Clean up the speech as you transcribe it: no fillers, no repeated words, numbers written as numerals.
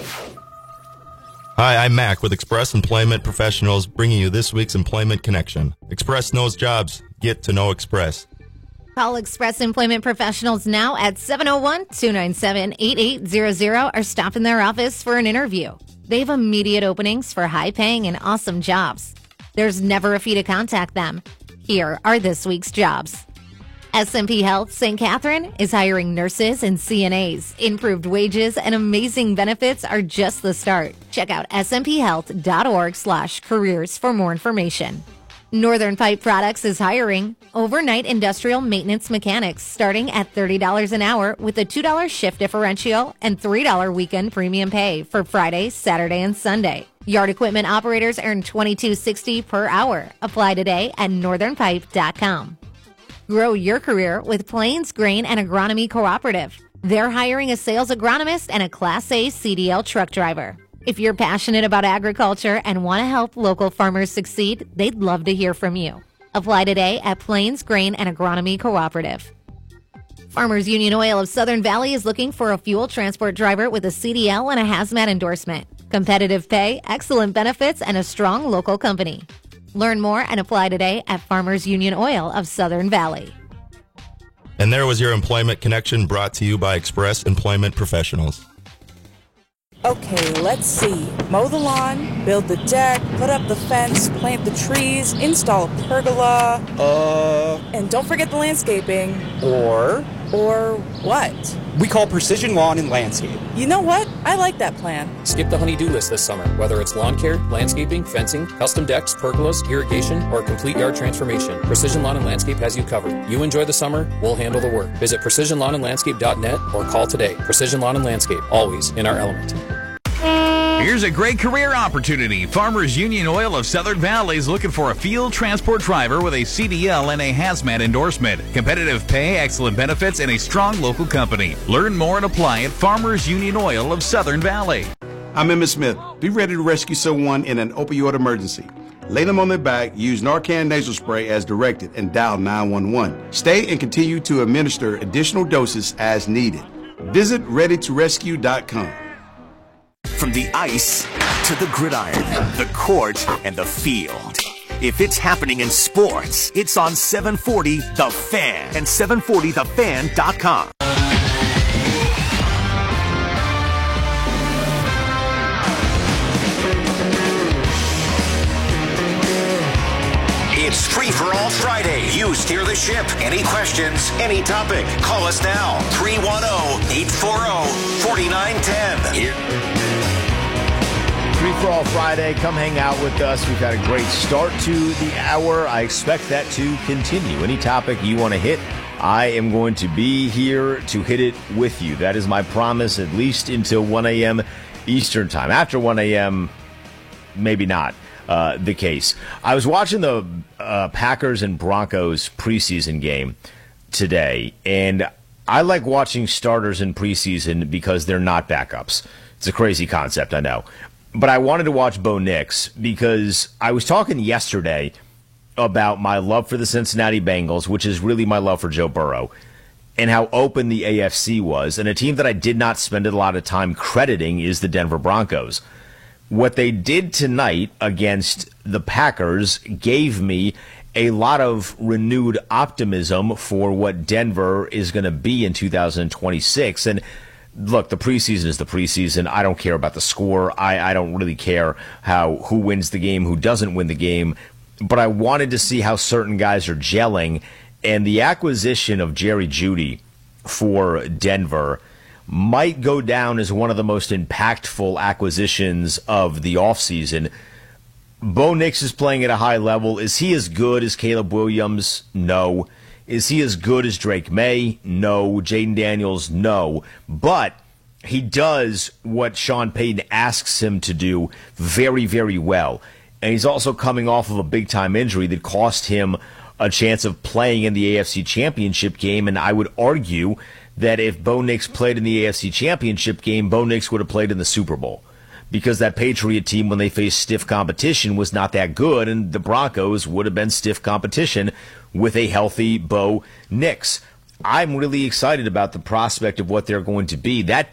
Hi, I'm Mac with Express Employment Professionals, bringing you this week's Employment Connection. Express knows jobs. Get to know Express. Call Express Employment Professionals now at 701-297-8800 or stop in their office for an interview. They have immediate openings for high-paying and awesome jobs. There's never a fee to contact them. Here are this week's jobs. SMP Health St. Catherine is hiring nurses and CNAs. Improved wages and amazing benefits are just the start. Check out smphealth.org/careers for more information. Northern Pipe Products is hiring overnight industrial maintenance mechanics starting at $30 an hour with a $2 shift differential and $3 weekend premium pay for Friday, Saturday, and Sunday. Yard equipment operators earn $22.60 per hour. Apply today at northernpipe.com. Grow your career with Plains Grain and Agronomy Cooperative. They're hiring a sales agronomist and a Class A CDL truck driver. If you're passionate about agriculture and want to help local farmers succeed, they'd love to hear from you. Apply today at Plains Grain and Agronomy Cooperative. Farmers Union Oil of Southern Valley is looking for a fuel transport driver with a CDL and a hazmat endorsement. Competitive pay, excellent benefits, and a strong local company. Learn more and apply today at Farmers Union Oil of Southern Valley. And there was your Employment Connection brought to you by Express Employment Professionals. Okay, let's see. Mow the lawn, build the deck, put up the fence, plant the trees, install a pergola. And don't forget the landscaping. Or what? We call Precision Lawn and Landscape. You know what? I like that plan. Skip the honey-do list this summer. Whether it's lawn care, landscaping, fencing, custom decks, pergolas, irrigation, or complete yard transformation, Precision Lawn and Landscape has you covered. You enjoy the summer, we'll handle the work. Visit precisionlawnandlandscape.net or call today. Precision Lawn and Landscape, always in our element. Here's a great career opportunity. Farmers Union Oil of Southern Valley is looking for a field transport driver with a CDL and a hazmat endorsement. Competitive pay, excellent benefits, and a strong local company. Learn more and apply at Farmers Union Oil of Southern Valley. I'm Emmett Smith. Be ready to rescue someone in an opioid emergency. Lay them on their back, use Narcan nasal spray as directed, and dial 911. Stay and continue to administer additional doses as needed. Visit readytorescue.com. From the ice to the gridiron, the court, and the field. If it's happening in sports, it's on 740 The Fan and 740thefan.com. It's Free for All Friday. You steer the ship. Any questions, any topic, call us now. 310-840-4910. Free for All Friday. Come hang out with us. We've had a great start to the hour. I expect that to continue. Any topic you want to hit, I am going to be here to hit it with you. That is my promise, at least until 1 a.m. Eastern Time. After 1 a.m., maybe not the case. I was watching the Packers and Broncos preseason game today, and I like watching starters in preseason because they're not backups. It's a crazy concept, I know. But I wanted to watch Bo Nix because I was talking yesterday about my love for the Cincinnati Bengals, which is really my love for Joe Burrow, and how open the AFC was. And a team that I did not spend a lot of time crediting is the Denver Broncos. What they did tonight against the Packers gave me a lot of renewed optimism for what Denver is going to be in 2026. And look, the preseason is the preseason. I don't care about the score. I don't really care who wins the game, who doesn't win the game. But I wanted to see how certain guys are gelling. And the acquisition of Jerry Jeudy for Denver might go down as one of the most impactful acquisitions of the offseason. Bo Nix is playing at a high level. Is he as good as Caleb Williams? No. Is he as good as Drake May? No. Jaden Daniels? No. But he does what Sean Payton asks him to do very, very well. And he's also coming off of a big-time injury that cost him a chance of playing in the AFC Championship game. And I would argue that if Bo Nix played in the AFC Championship game, Bo Nix would have played in the Super Bowl. Because that Patriot team, when they faced stiff competition, was not that good, and the Broncos would have been stiff competition with a healthy Bo Nix. I'm really excited about the prospect of what they're going to be. That